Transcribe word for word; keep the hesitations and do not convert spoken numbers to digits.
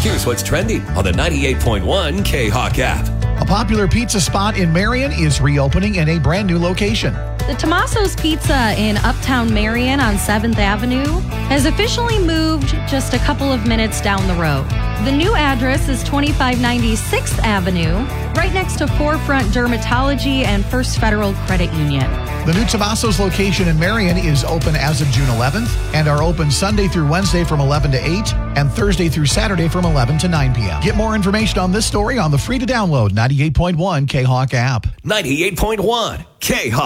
Here's what's trending on the ninety-eight point one K-Hawk app. A popular pizza spot in Marion is reopening in a brand new location. The Tommaso's Pizza in Uptown Marion on seventh Avenue has officially moved just a couple of minutes down the road. The new address is twenty-five ninety sixth Avenue, right next to Forefront Dermatology and First Federal Credit Union. The new Tommaso's location in Marion is open as of June eleventh and are open Sunday through Wednesday from eleven to eight and Thursday through Saturday from eleven to nine p.m. Get more information on this story on the free-to-download ninety-eight point one K-Hawk app. ninety-eight point one K-Hawk.